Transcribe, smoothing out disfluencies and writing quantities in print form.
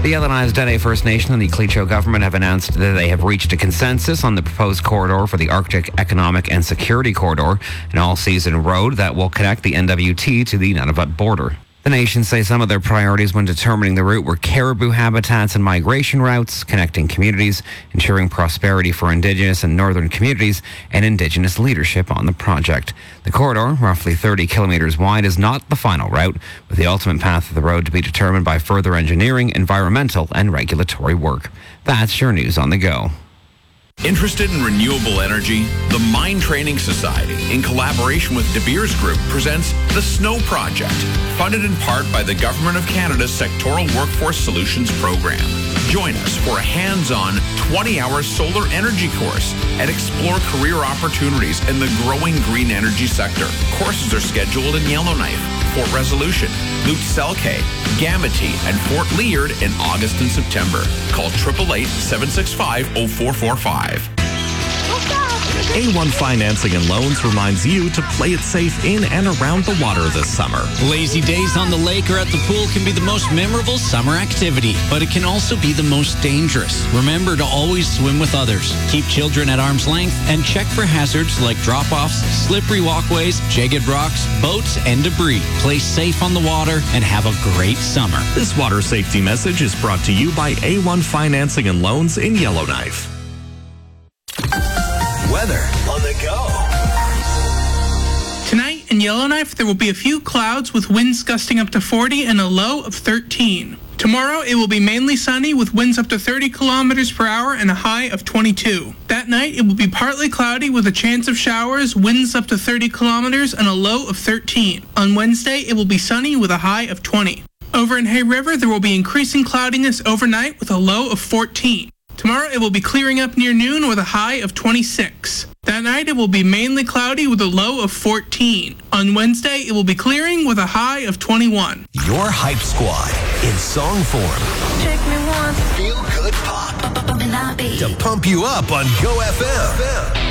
The Yellowknives Dene First Nation and the Clecho government have announced that they have reached a consensus on the proposed corridor for the Arctic Economic and Security Corridor, an all-season road that will connect the NWT to the Nunavut border. The nations say some of their priorities when determining the route were caribou habitats and migration routes, connecting communities, ensuring prosperity for Indigenous and northern communities, and Indigenous leadership on the project. The corridor, roughly 30 kilometres wide, is not the final route, with the ultimate path of the road to be determined by further engineering, environmental, and regulatory work. That's your news on the go. Interested in renewable energy? The Mine Training Society, in collaboration with De Beers Group, presents the SNOW Project, funded in part by the Government of Canada's Sectoral Workforce Solutions Program. Join us for a hands-on 20-hour solar energy course and explore career opportunities in the growing green energy sector. Courses are scheduled in Yellowknife, Fort Resolution, Lutz Selke, Gamity, and Fort Leard in August and September. Call 888-765-0445. A1 Financing and Loans reminds you to play it safe in and around the water this summer. Lazy days on the lake or at the pool can be the most memorable summer activity, but it can also be the most dangerous. Remember to always swim with others. Keep children at arm's length and check for hazards like drop-offs, slippery walkways, jagged rocks, boats, and debris. Play safe on the water and have a great summer. This water safety message is brought to you by A1 Financing and Loans in Yellowknife. Weather on the go. Tonight in Yellowknife, there will be a few clouds with winds gusting up to 40 and a low of 13. Tomorrow, it will be mainly sunny with winds up to 30 kilometers per hour and a high of 22. That night, it will be partly cloudy with a chance of showers, winds up to 30 kilometers and a low of 13. On Wednesday, it will be sunny with a high of 20. Over in Hay River, there will be increasing cloudiness overnight with a low of 14. Tomorrow, it will be clearing up near noon with a high of 26. That night, it will be mainly cloudy with a low of 14. On Wednesday, it will be clearing with a high of 21. Your Hype Squad in song form. Take me once. Feel good pop. To pump you up on Go FM.